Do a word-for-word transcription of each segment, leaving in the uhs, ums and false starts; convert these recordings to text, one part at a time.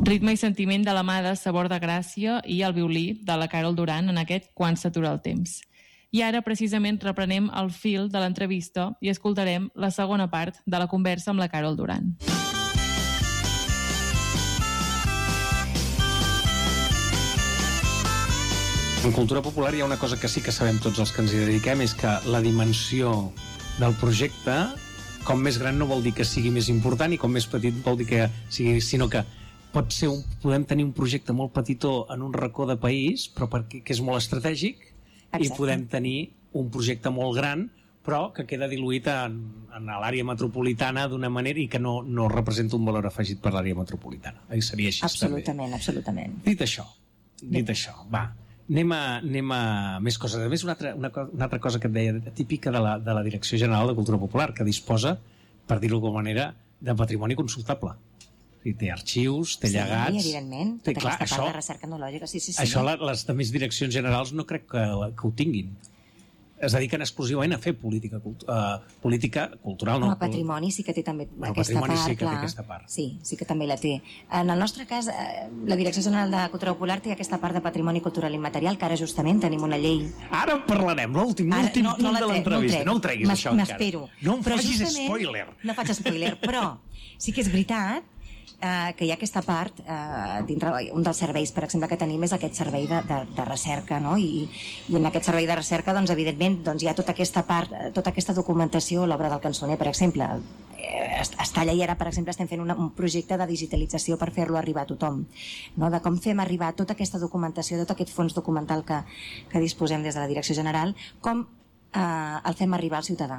Ritme i sentiment de la mà de Sabor de Gràcia i el violí de la Carol Duran en aquest Quan s'atura el temps. I ara, precisament, reprenem el fil de l'entrevista i escoltarem la segona part de la conversa amb la Carol Duran. En cultura popular hi ha una cosa que sí que sabem tots els que ens hi dediquem, és que la dimensió del projecte, com més gran no vol dir que sigui més important i com més petit vol dir que sigui, sinó que pot ser un, podem tenir un projecte molt petitó en un racó de país, però perquè, que és molt estratègic. Exacte. I podem tenir un projecte molt gran però que queda diluït en, en l'àrea metropolitana d'una manera i que no, no representa un valor afegit per l'àrea metropolitana. I seria així absolutament, també. Absolutament. Dit això, dit Bé. això, va, anem a, anem a més coses. A més, una altra, una, una altra cosa que et deia, típica de la, de la Direcció General de Cultura Popular, que disposa, per dir-ho d'alguna manera, de patrimoni consultable. I té arxius, té sí, llegats... Sí, evidentment, tota té, clar, aquesta això, part de recerca etnològica, sí, sí, sí. Això la, les altres direccions generals no crec que, que ho tinguin. Es dediquen exclusivament a fer política, uh, política cultural. No? El patrimoni sí que té també el aquesta part, sí que clar. Té aquesta part. Sí, sí que també la té. En el nostre cas, la Direcció General de Cultura Popular té aquesta part de patrimoni cultural immaterial, que ara justament tenim una llei... Ara en parlarem, l'últim no, punt no de l'entrevista. No, no ho treguis, això encara. M'espero. No em facis spoiler. No faig spoiler, però sí que és veritat Uh, que hi ha aquesta part uh, dintre un dels serveis, per exemple, que tenim és aquest servei de, de, de recerca, no? I, i en aquest servei de recerca, doncs, evidentment, doncs, hi ha tota aquesta part, tota aquesta documentació, l'obra del Cançoner, per exemple, eh, està allà i ara, per exemple, estem fent una, un projecte de digitalització per fer-lo arribar a tothom, no? De com fem arribar tota aquesta documentació, tot aquest fons documental que, que disposem des de la Direcció General, com eh, el fem arribar al ciutadà.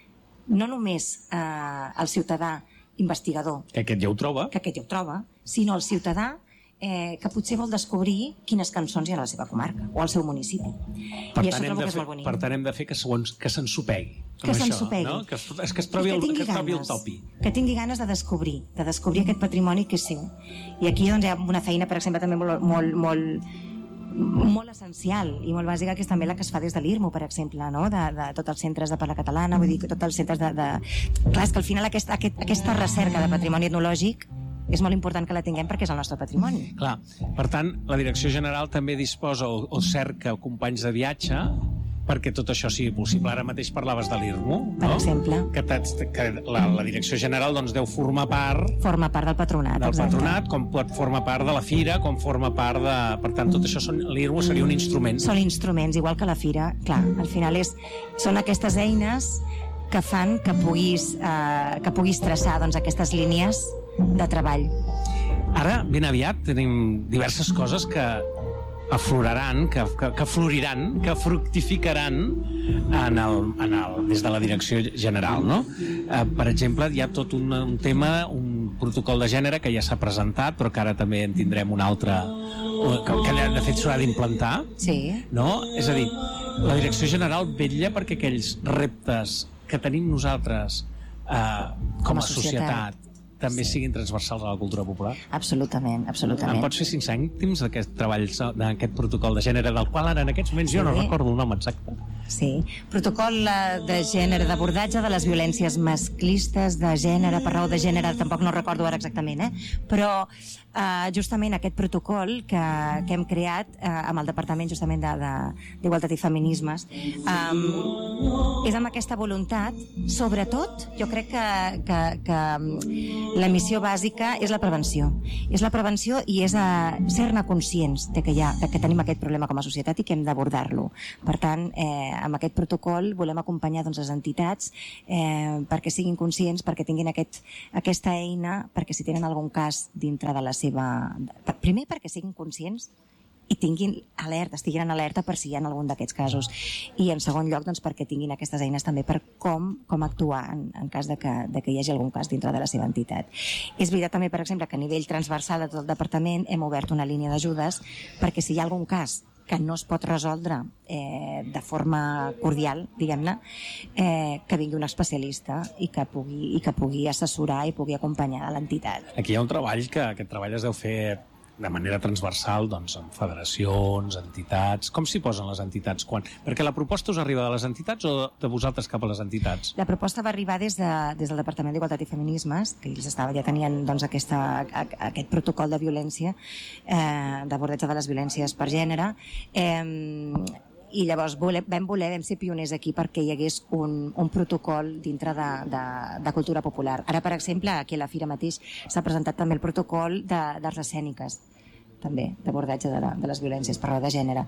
No només eh, el ciutadà investigador, que aquest ja ho troba, que aquest ja ho troba, sinó el ciutadà eh, que potser vol descobrir quines cançons hi ha a la seva comarca o al seu municipi. Per I tant, això trobo que és fer, molt bonic. Per tant, hem de fer que, segons, que s'ensopegui. Que s'ensopegui. No? Que, es, que es trobi, el, que es trobi el topi. Que tingui ganes de descobrir, de descobrir aquest patrimoni que és seu. I aquí doncs, hi ha una feina, per exemple, també molt, molt, molt molt essencial i molt bàsica, que és també la que es fa des de l'I R M O, per exemple, no? de, de tots els centres de parla catalana, vull dir que tots els centres de... de... Clar, és que al final aquesta, aquest, aquesta recerca de patrimoni etnològic és molt important que la tinguem perquè és el nostre patrimoni. Clar, per tant, la Direcció General també disposa o, o cerca companys de viatge perquè tot això sigui possible. Ara mateix parlaves de l'I R M O, no? Per exemple. Que, que la, la Direcció General doncs, deu formar part... Forma part del patronat. Del exacte. patronat, com pot formar part de la fira, com forma part de... Per tant, tot això, l'I R M O seria un instrument. Són instruments, igual que la fira. Clar, al final és, són aquestes eines que fan que puguis, eh, que puguis traçar doncs, aquestes línies de treball. Ara, ben aviat, tenim diverses coses que afloraran, que, que, que floriran, que fructificaran en el, en el, des de la Direcció General, no? Eh, per exemple, hi ha tot un, un tema, un protocol de gènere que ja s'ha presentat, però que ara també en tindrem un altre, que, que de fet s'haurà d'implantar. Sí. No? És a dir, la Direcció General vetlla perquè aquells reptes que tenim nosaltres eh, com, com a societat, societat també sí. siguin transversals a la cultura popular? Absolutament, absolutament. Em pots fer cinc cèntims d'aquest treball, d'aquest protocol de gènere, del qual ara en aquests moments sí. jo no recordo el nom exacte? Sí, protocol de gènere, d'abordatge de les violències masclistes, de gènere, per raó de gènere, tampoc no recordo ara exactament, eh? però eh, justament aquest protocol que, que hem creat eh, amb el Departament justament d'Igualtat i Feminismes eh, és amb aquesta voluntat, sobretot, jo crec que, que, que la missió bàsica és la prevenció. És la prevenció i és ser-ne conscients de que, hi ha, de que tenim aquest problema com a societat i que hem d'abordar-lo. Per tant, eh, amb aquest protocol volem acompanyar doncs, les entitats eh, perquè siguin conscients, perquè tinguin aquest, aquesta eina, perquè si tenen algun cas dintre de la seva... Primer, perquè siguin conscients i tinguin alerta, estiguin en alerta per si hi ha algun d'aquests casos. I en segon lloc, doncs, perquè tinguin aquestes eines també per com, com actuar en, en cas de que, de que hi hagi algun cas dintre de la seva entitat. És veritat també, per exemple, que a nivell transversal de tot el departament hem obert una línia d'ajudes perquè si hi ha algun cas que no es pot resoldre eh, de forma cordial, diguem-ne, eh, que vingui un especialista i que pugui, i que pugui assessorar i pugui acompanyar l'entitat. Aquí hi ha un treball que aquest treball es deu fer de manera transversal, doncs, en federacions, entitats... Com s'hi posen les entitats? Quan? Perquè la proposta us arriba de les entitats o de vosaltres cap a les entitats? La proposta va arribar des, de, des del Departament d'Igualtat i Feminismes, que ells estava, ja tenien doncs, aquesta, a, aquest protocol de violència, eh, d'abordatge de les violències per gènere, eh, i llavors voler, vam voler, vam ser pioners aquí perquè hi hagués un, un protocol dintre de, de, de cultura popular. Ara, per exemple, aquí a la Fira mateix s'ha presentat també el protocol d'arts escèniques, també, d'abordatge de, la, de les violències per raó de gènere.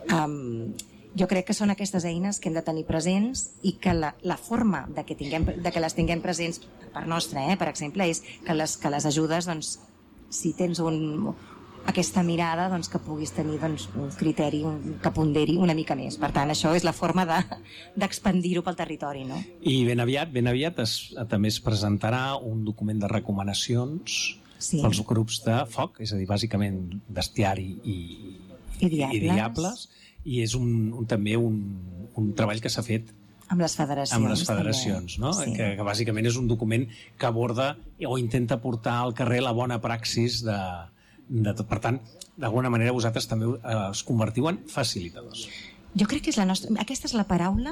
Um, jo crec que són aquestes eines que hem de tenir presents i que la, la forma de que, tinguem, de que les tinguem presents per nostra, eh, per exemple, és que les, que les ajudes, doncs, si tens un... aquesta mirada, doncs, que puguis tenir, doncs, un criteri un, que ponderi una mica més. Per tant, això és la forma d'expandir-ho de, pel territori, no? I ben aviat, ben aviat es, també es presentarà un document de recomanacions sí. pels grups de foc, és a dir, bàsicament bestiari i, I, diables. i diables, i és un, un, també un, un treball que s'ha fet amb les federacions, amb les federacions, no? Sí. Que, que bàsicament és un document que aborda o intenta portar al carrer la bona praxis de De tot. Per tant, d'alguna manera vosaltres també eh, es convertiu en facilitadors. Jo crec que és la nostra... Aquesta és la paraula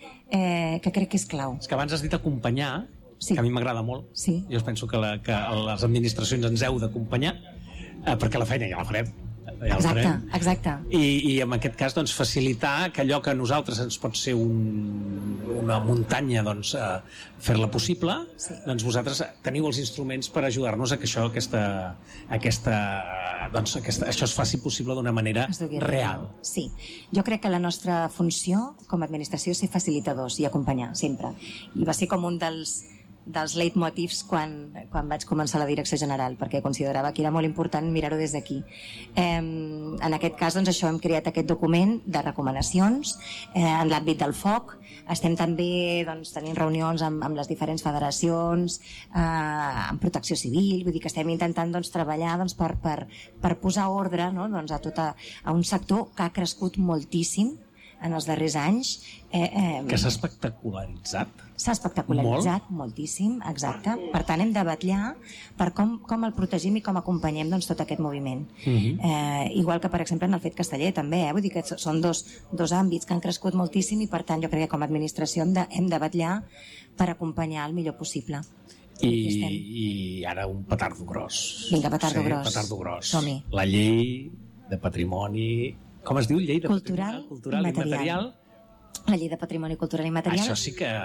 eh, que crec que és clau. És que abans has dit acompanyar, sí. que a mi m'agrada molt. Sí. Jo penso que, la, que les administracions ens heu d'acompanyar, eh, perquè la feina ja la farem. Ja exacte, farem. exacte. I, I en aquest cas, doncs, facilitar que allò que a nosaltres ens pot ser un, una muntanya, doncs, eh, fer-la possible, sí. doncs vosaltres teniu els instruments per ajudar-nos a que això, aquesta, aquesta, doncs, aquesta, això es faci possible d'una manera real. Sí. Jo crec que la nostra funció com a administració és ser facilitadors i acompanyar, sempre. I va ser com un dels dels leitmotivs quan, quan vaig començar la direcció general, perquè considerava que era molt important mirar-ho des d'aquí. Eh, en aquest cas, doncs, això, hem creat aquest document de recomanacions eh, en l'àmbit del foc. Estem també doncs, tenint reunions amb, amb les diferents federacions, eh, amb protecció civil, vull dir que estem intentant doncs, treballar doncs, per, per, per posar ordre, no? doncs, a, tota, a un sector que ha crescut moltíssim en els darrers anys. Eh, eh, que s'ha espectacularitzat. S'ha espectacularitzat Molt? moltíssim, exacte. Per tant, hem de vetllar per com, com el protegim i com acompanyem doncs, tot aquest moviment. Uh-huh. eh, igual que, per exemple, en el fet casteller, també. Eh? Vull dir que són dos, dos àmbits que han crescut moltíssim i, per tant, jo crec que com a administració hem de, hem de vetllar per acompanyar el millor possible. I, I ara un petardo gros. Vinga, petardo sí, gros. Petardo gros. Som-hi. La llei de patrimoni... Com es diu? Llei de cultural, cultural i material. La llei de patrimoni cultural i material. Això sí que...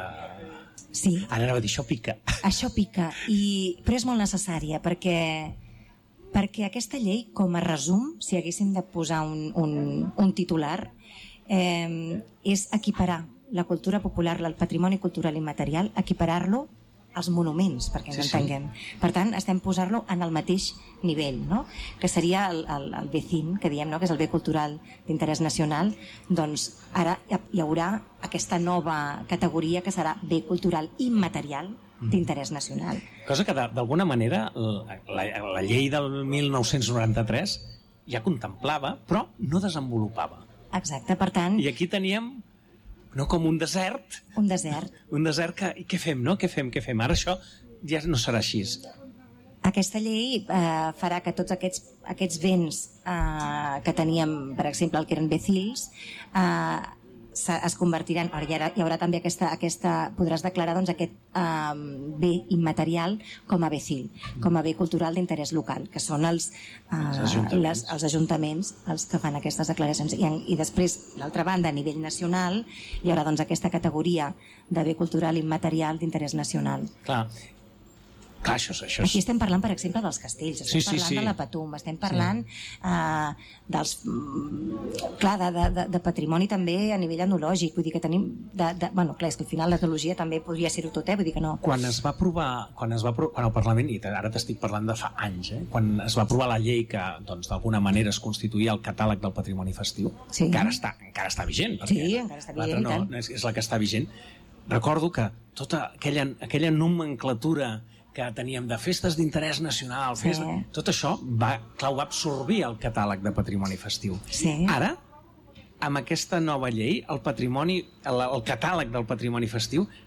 Sí. Ara anava a dir, això pica. Això pica, i... però és molt necessària, perquè, perquè aquesta llei, com a resum, si haguéssim de posar un, un, un titular, eh, és equiparar la cultura popular, el patrimoni cultural i material, equiparar-lo als monuments, perquè ens sí, entenguem. Sí. Per tant, estem posar-lo en el mateix nivell, no? Que seria el, el, el B C I N, que diem, no? Que és el bé cultural d'interès nacional. Doncs ara hi haurà aquesta nova categoria que serà bé cultural immaterial d'interès nacional. Cosa que d'alguna manera la, la, la llei del mil nou-cents noranta-tres ja contemplava, però no desenvolupava. Exacte, per tant... I aquí teníem no com un desert. Un desert. Un desert que... I què fem, no? Què fem, què fem? Ara això ja no serà així. Aquesta llei eh, farà que tots aquests, aquests béns eh, que teníem, per exemple, el que eren B C I Ls, eh, es convertiran, hi haurà, hi haurà també aquesta, aquesta podràs declarar doncs, aquest eh, bé immaterial com a B C I L, com a bé cultural d'interès local, que són els, eh, els, ajuntaments. Les, els ajuntaments els que fan aquestes declaracions. I, I després, l'altra banda, a nivell nacional, hi haurà doncs, aquesta categoria de bé cultural immaterial d'interès nacional. Clar. Clar, això, això és... Aquí estem parlant, per exemple, dels castells, estem sí, sí, parlant sí. de la Patum, estem parlant sí. uh, dels... clar, de, de, de patrimoni també a nivell etnològic, vull dir que tenim... De, de, bueno, clar, és que al final l'etnologia també podria ser-ho tot, eh? Vull dir que no... Quan es va aprovar, quan es va aprovar, quan el Parlament, i ara t'estic parlant de fa anys, eh? Quan es va aprovar la llei que, doncs, d'alguna manera es constituïa el catàleg del patrimoni festiu, sí. que ara està, encara està vigent. Sí, encara està vigent, no, no, és, és la que està vigent. Recordo que tota aquella, aquella nomenclatura que teníem de festes d'interès nacional, sí. festa, tot això va, clar, va absorbir el catàleg de patrimoni festiu. Sí. Ara, amb aquesta nova llei, el patrimoni, el, el catàleg del patrimoni festiu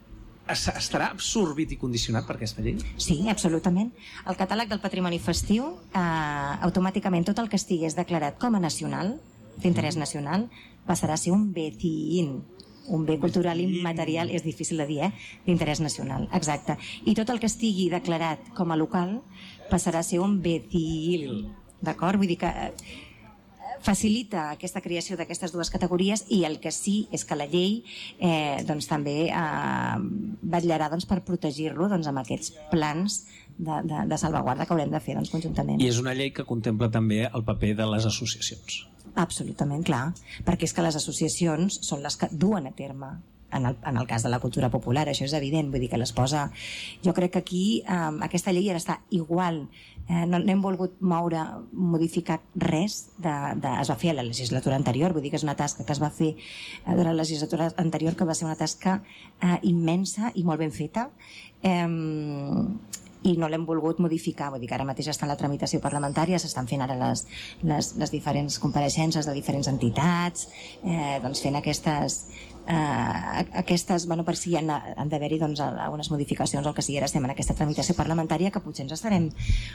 estarà absorbit i condicionat per aquesta llei? Sí, absolutament. El catàleg del patrimoni festiu, eh, automàticament tot el que estigués declarat com a nacional, d'interès nacional, passarà a ser un bé TIN, un bé cultural immaterial, és difícil de dir, eh? D'interès nacional, exacte. I tot el que estigui declarat com a local passarà a ser un bé TIL, d'acord? Vull dir que facilita aquesta creació d'aquestes dues categories, i el que sí és que la llei eh, doncs, també eh, vetllarà doncs, per protegir-lo doncs, amb aquests plans de, de, de salvaguarda que haurem de fer doncs, conjuntament. I és una llei que contempla també el paper de les associacions. Absolutament, clar, perquè és que les associacions són les que duen a terme en el, en el cas de la cultura popular, això és evident, vull dir que les posa... Jo crec que aquí eh, aquesta llei ara està igual, eh, no, no hem volgut moure, modificar res, de, de, es va fer a la legislatura anterior, vull dir que és una tasca que es va fer eh, durant la legislatura anterior, que va ser una tasca eh, immensa i molt ben feta, eh, i no l'hem volgut modificar, vull dir que ara mateix està en la tramitació parlamentària, s'estan fent ara les, les, les diferents compareixences de diferents entitats, eh, doncs fent aquestes... Uh, aquestes, bueno, per si han, han d'haver-hi doncs, algunes modificacions o el que sigui, ara estem en aquesta tramitació parlamentària que potser ens estarem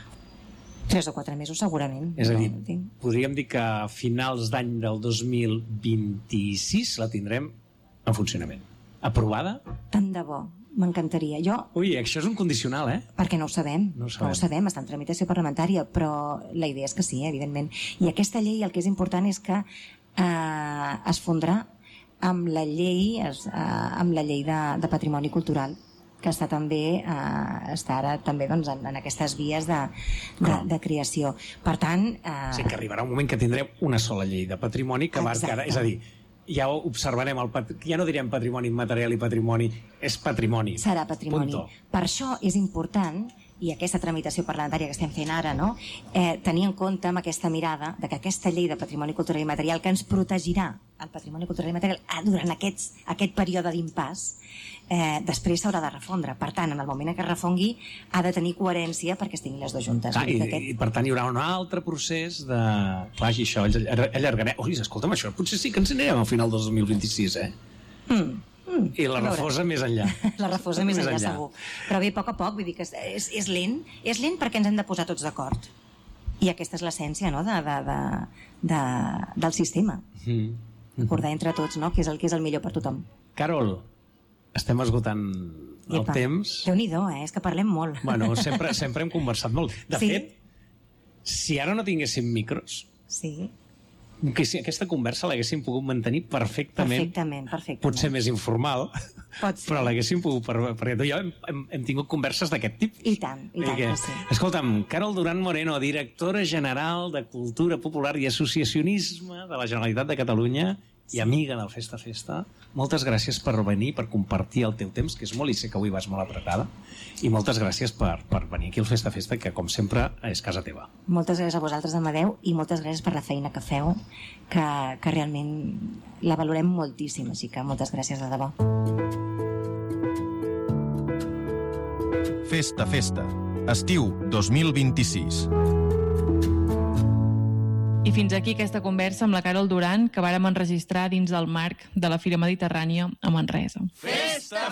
tres o quatre mesos segurament. És a dir, no, podríem dir que a finals d'any del dos mil vint-i-sis la tindrem en funcionament. Aprovada? Tant de bo, m'encantaria. Jo... Ui, això és un condicional, eh? Perquè no ho sabem, no ho sabem, no ho sabem, està en tramitació parlamentària, però la idea és que sí, evidentment. I aquesta llei el que és important és que eh, es fondrà amb la llei, es, eh, amb la llei de, de patrimoni cultural, que està també eh, està ara també doncs, en, en aquestes vies de, de, de creació. Per tant... Eh... Sí, que arribarà un moment que tindrem una sola llei de patrimoni que marcarà, és a dir, ja ho observarem, el pat... ja no direm patrimoni immaterial i patrimoni, és patrimoni. Serà patrimoni. Punto. Per això és important, i aquesta tramitació parlamentària que estem fent ara, no? eh, tenir en compte amb aquesta mirada de que aquesta llei de patrimoni cultural i material que ens protegirà el patrimoni cultural i material durant aquests, aquest període d'impàs, eh, després s'haurà de refondre. Per tant, en el moment en què es refongui, ha de tenir coherència perquè estiguin les dues juntes. Ah, i, aquest... I per tant hi haurà un altre procés de... Clar, i això allargarem... Ui, escolta'm, això potser sí que ens anirem al final del dos mil vint-i-sis, eh? Mm. Mm, I la refosa més enllà. La refosa més, més enllà, enllà, segur. Però bé, a poc a poc, vull dir que és, és lent, és lent perquè ens hem de posar tots d'acord. I aquesta és l'essència, no?, de, de, de, de, del sistema. Mm. Acordar entre tots, no?, que és el que és el millor per tothom. Carol, estem esgotant el Epa, temps. Déu-n'hi-do, eh? És que parlem molt. Bueno, sempre, sempre hem conversat molt. De sí? fet, si ara no tinguéssim micros... Sí. Que si aquesta conversa l'haguéssim pogut mantenir perfectament, perfectament, perfectament. potser més informal, però l'haguéssim pogut, perquè tu i jo hem, hem, hem tingut converses d'aquest tipus. I tant, i tant que, que sí. Escolta'm, Carol Duran Moreno, directora general de Cultura Popular i Associacionisme de la Generalitat de Catalunya i amiga del Festa Festa, moltes gràcies per venir, per compartir el teu temps, que és molt, i sé que avui vas molt apretada, i moltes gràcies per, per venir aquí al Festa Festa, que com sempre és casa teva. Moltes gràcies a vosaltres, Amadeu, i moltes gràcies per la feina que feu, que, que realment la valorem moltíssim, així que moltes gràcies de debò. Festa Festa, estiu dos mil vint-i-sis. I fins aquí aquesta conversa amb la Carol Duran que vàrem enregistrar dins del marc de la Fira Mediterrània a Manresa. Festa